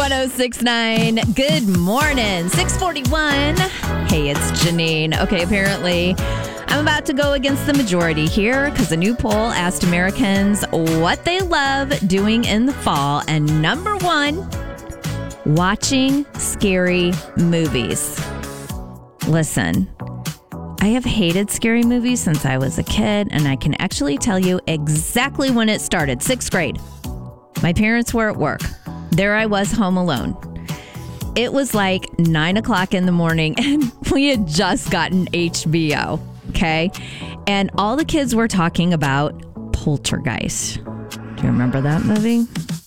1069. Good morning. 641. Hey, it's Janine. Okay, apparently I'm about to go against the majority here because a new poll asked Americans what they love doing in the fall. And number one, watching scary movies. Listen, I have hated scary movies since I was a kid, and I can actually tell you exactly when it started. 6th grade. My parents were at work. There I was home alone. It was like 9 o'clock in the morning, and we had just gotten HBO, okay? And all the kids were talking about Poltergeist. Do you remember that movie?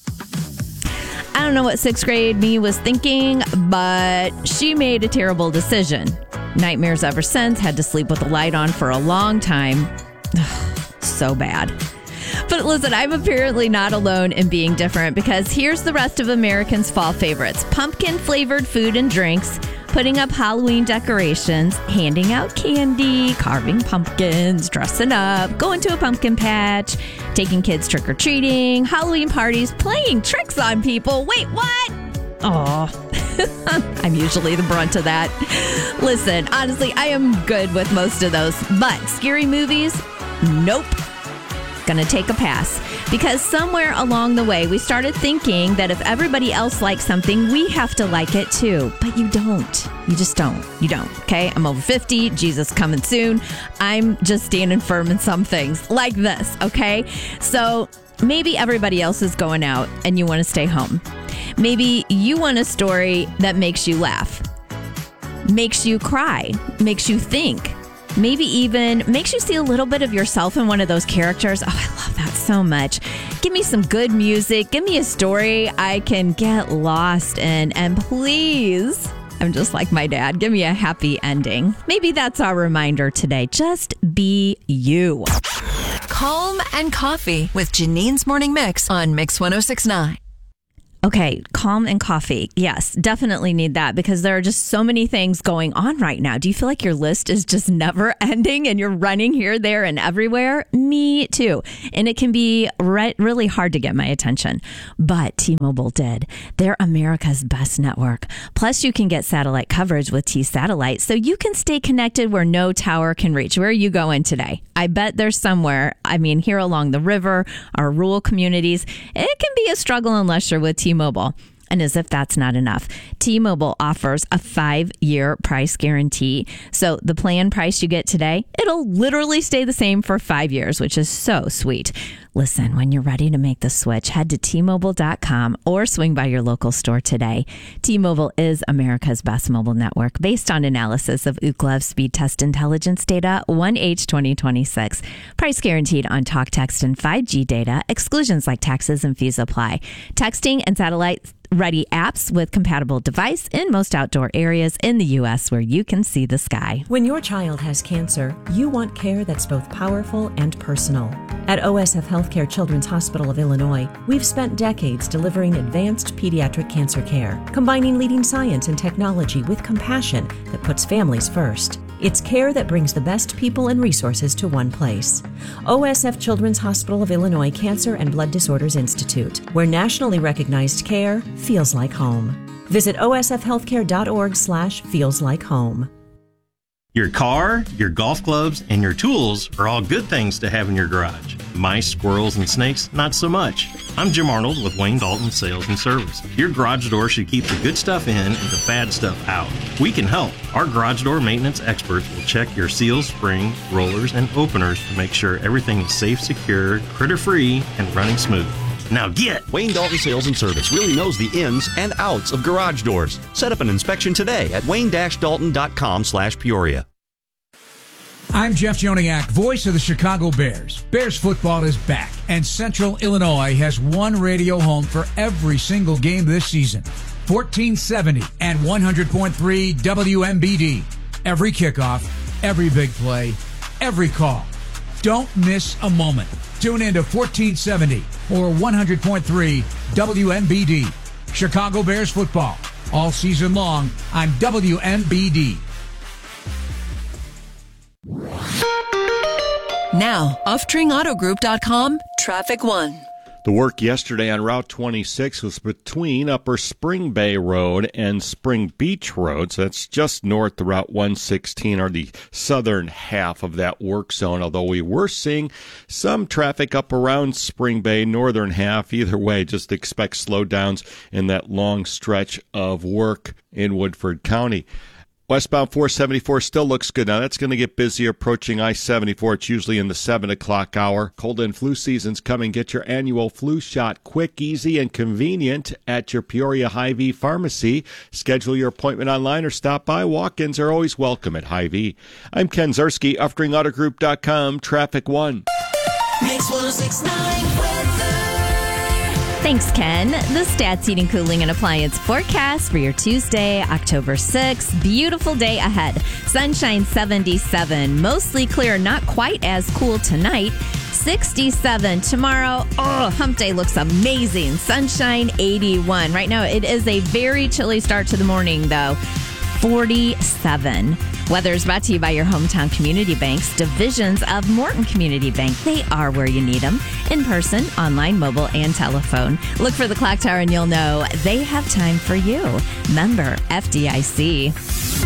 I don't know what 6th grade me was thinking, but she made a terrible decision. Nightmares ever since, had to sleep with the light on for a long time. So bad. But listen, I'm apparently not alone in being different because here's the rest of Americans' fall favorites. Pumpkin-flavored food and drinks, putting up Halloween decorations, handing out candy, carving pumpkins, dressing up, going to a pumpkin patch, taking kids trick-or-treating, Halloween parties, playing tricks on people. Wait, what? Oh, I'm usually the brunt of that. Listen, honestly, I am good with most of those, but scary movies, nope. Gonna take a pass because somewhere along the way we started thinking that if everybody else likes something, we have to like it too. But you don't. You just don't. You don't. Okay. I'm over 50. Jesus coming soon. I'm just standing firm in some things like this. Okay. So maybe everybody else is going out and you want to stay home. Maybe you want a story that makes you laugh, makes you cry, makes you think. Maybe even makes you see a little bit of yourself in one of those characters. Oh, I love that so much. Give me some good music. Give me a story I can get lost in. And please, I'm just like my dad. Give me a happy ending. Maybe that's our reminder today. Just be you. Calm and Coffee with Janine's Morning Mix on Mix 1069. Okay, calm and coffee. Yes, definitely need that because there are just so many things going on right now. Do you feel like your list is just never ending and you're running here, there, and everywhere? Me too. And it can be really hard to get my attention. But T-Mobile did. They're America's best network. Plus, you can get satellite coverage with T-Satellite so you can stay connected where no tower can reach. Where are you going today? I bet there's somewhere. I mean, here along the river, our rural communities, it can be a struggle unless you're with T-Mobile. And as if that's not enough, T-Mobile offers a 5-year price guarantee. So the plan price you get today, it'll literally stay the same for 5 years, which is so sweet. Listen, when you're ready to make the switch, head to T-Mobile.com or swing by your local store today. T-Mobile is America's best mobile network based on analysis of Ookla speed test intelligence data 1H 2026. Price guaranteed on talk, text, and 5G data. Exclusions like taxes and fees apply. Texting and satellite ready apps with compatible device in most outdoor areas in the U.S. where you can see the sky. When your child has cancer, you want care that's both powerful and personal. At OSF Healthcare Children's Hospital of Illinois, we've spent decades delivering advanced pediatric cancer care, combining leading science and technology with compassion that puts families first. It's care that brings the best people and resources to one place. OSF Children's Hospital of Illinois Cancer and Blood Disorders Institute, where nationally recognized care feels like home. Visit osfhealthcare.org/feelslike-home. Your car, your golf clubs, and your tools are all good things to have in your garage. Mice, squirrels, and snakes, not so much. I'm Jim Arnold with Wayne Dalton Sales and Service. Your garage door should keep the good stuff in and the bad stuff out. We can help. Our garage door maintenance experts will check your seals, springs, rollers, and openers to make sure everything is safe, secure, critter-free, and running smooth. Now get! Wayne Dalton Sales and Service really knows the ins and outs of garage doors. Set up an inspection today at wayne-dalton.com/Peoria. I'm Jeff Joniak, voice of the Chicago Bears. Bears football is back, and Central Illinois has one radio home for every single game this season. 1470 and 100.3 WMBD. Every kickoff, every big play, every call. Don't miss a moment. Tune in to 1470 or 100.3 WMBD. Chicago Bears football all season long on WMBD. Now, OffTringAutoGroup.com, Traffic 1. The work yesterday on Route 26 was between Upper Spring Bay Road and Spring Beach Road. So that's just north of Route 116, or the southern half of that work zone, although we were seeing some traffic up around Spring Bay, northern half. Either way, just expect slowdowns in that long stretch of work in Woodford County. Westbound 474 still looks good. Now, that's going to get busy approaching I-74. It's usually in the 7 o'clock hour. Cold and flu season's coming. Get your annual flu shot quick, easy, and convenient at your Peoria Hy-Vee pharmacy. Schedule your appointment online or stop by. Walk-ins are always welcome at Hy-Vee. I'm Ken Zarski, UffringAutoGroup.com, Traffic 1. Mix 106.9 weather. Thanks, Ken. The Stats Heating, Cooling, and Appliance forecast for your Tuesday, October 6th. Beautiful day ahead. Sunshine 77. Mostly clear, not quite as cool tonight. 67 tomorrow. Oh, hump day looks amazing. Sunshine 81. Right now, it is a very chilly start to the morning, though. 47. Weather is brought to you by your hometown community banks, divisions of Morton Community Bank. They are where you need them, in person, online, mobile, and telephone. Look for the clock tower and you'll know they have time for you. Member FDIC.